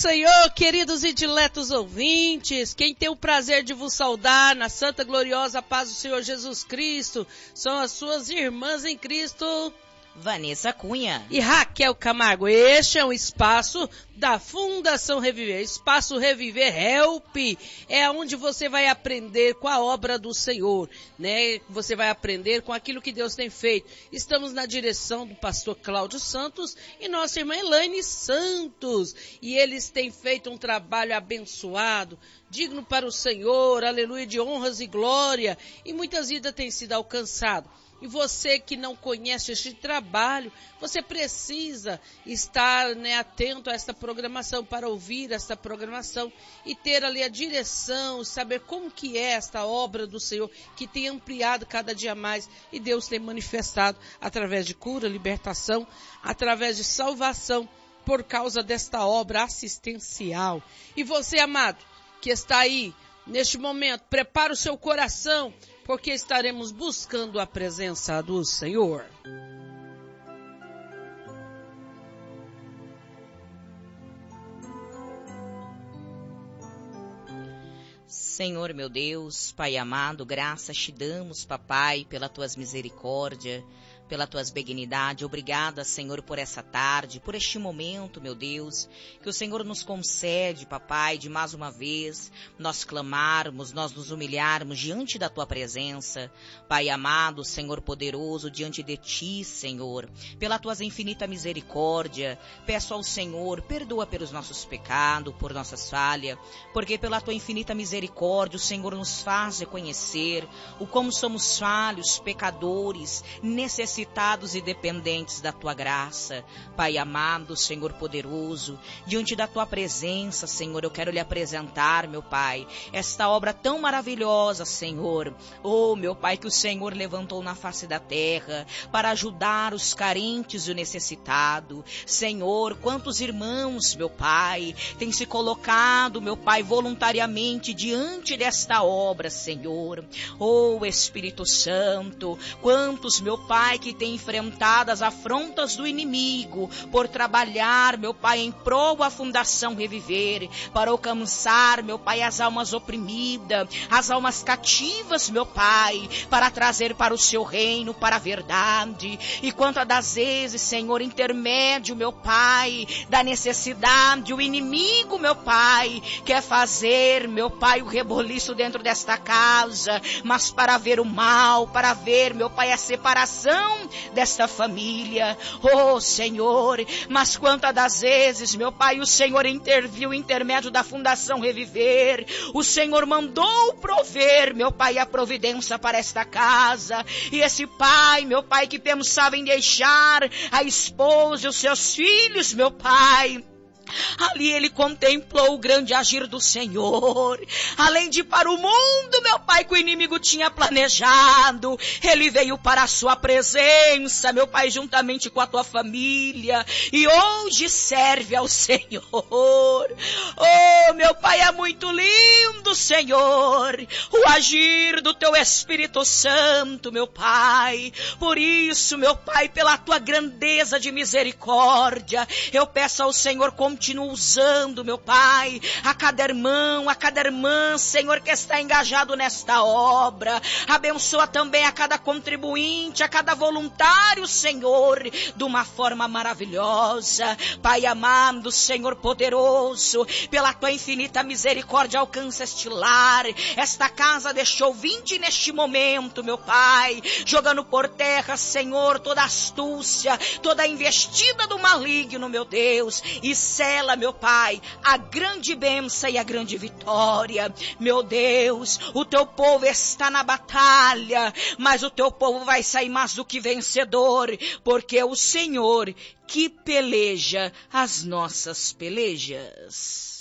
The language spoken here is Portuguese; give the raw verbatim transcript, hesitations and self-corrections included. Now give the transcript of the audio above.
Senhor, queridos e diletos ouvintes, quem tem o prazer de vos saudar na santa gloriosa paz do Senhor Jesus Cristo, são as suas irmãs em Cristo, Vanessa Cunha e Raquel Camargo. Este é um espaço da Fundação Reviver, Espaço Reviver Help, é onde você vai aprender com a obra do Senhor, né? Você vai aprender com aquilo que Deus tem feito. Estamos na direção do pastor Cláudio Santos e nossa irmã Elaine Santos, e eles têm feito um trabalho abençoado, digno para o Senhor, aleluia, de honras e glória, e muitas vidas têm sido alcançadas. E você que não conhece este trabalho, você precisa estar, né, atento a esta programação, para ouvir esta programação e ter ali a direção, saber como que é esta obra do Senhor, que tem ampliado cada dia mais, e Deus tem manifestado através de cura, libertação, através de salvação, por causa desta obra assistencial. E você, amado, que está aí, neste momento, prepara o seu coração, porque estaremos buscando a presença do Senhor. Senhor meu Deus, Pai amado, graças te damos, papai, pelas tuas misericórdias, pela tuas benignidade. Obrigada, Senhor, por essa tarde, por este momento, meu Deus, que o Senhor nos concede, papai, de mais uma vez nós clamarmos, nós nos humilharmos diante da tua presença, Pai amado, Senhor poderoso, diante de ti, Senhor, pela tua infinita misericórdia. Peço ao Senhor, perdoa pelos nossos pecados, por nossas falhas, porque pela tua infinita misericórdia o Senhor nos faz reconhecer o como somos falhos, pecadores, necessitados, necessitados e dependentes da tua graça. Pai amado, Senhor poderoso, diante da tua presença, Senhor, eu quero lhe apresentar, meu Pai, esta obra tão maravilhosa, Senhor. Oh, meu Pai, que o Senhor levantou na face da terra para ajudar os carentes e o necessitado. Senhor, quantos irmãos, meu Pai, têm se colocado, meu Pai, voluntariamente diante desta obra, Senhor. Oh, Espírito Santo, quantos, meu Pai, que tem enfrentado as afrontas do inimigo por trabalhar, meu Pai, em prol da Fundação Reviver, para alcançar, meu Pai, as almas oprimidas, as almas cativas, meu Pai, para trazer para o seu reino, para a verdade. E quantas das vezes, Senhor, intermédio, meu Pai, da necessidade, o inimigo, meu Pai, quer fazer, meu Pai, o reboliço dentro desta casa, mas para ver o mal, para ver, meu Pai, a separação desta família. Oh, Senhor, mas quantas das vezes, meu Pai, o Senhor interviu em intermédio da Fundação Reviver, o Senhor mandou prover, meu Pai, a providência para esta casa, e esse pai, meu Pai, que pensava em deixar a esposa e os seus filhos, meu Pai, ali ele contemplou o grande agir do Senhor. Além de ir para o mundo, meu Pai, que o inimigo tinha planejado, ele veio para a sua presença, meu Pai, juntamente com a tua família, e hoje serve ao Senhor. Oh, meu Pai, é muito lindo, Senhor, o agir do teu Espírito Santo, meu Pai. Por isso, meu Pai, pela tua grandeza de misericórdia, eu peço ao Senhor, continue usando, meu Pai, a cada irmão, a cada irmã, Senhor, que está engajado nesta obra. Abençoa também a cada contribuinte, a cada voluntário, Senhor, de uma forma maravilhosa. Pai amado, Senhor poderoso, pela tua infinita misericórdia, alcança este lar. Esta casa deixou vinte neste momento, meu Pai, jogando por terra, Senhor, toda astúcia, toda a investida do maligno, meu Deus, e ela, meu Pai, a grande bênção e a grande vitória. Meu Deus, o teu povo está na batalha, mas o teu povo vai sair mais do que vencedor, porque é o Senhor que peleja as nossas pelejas.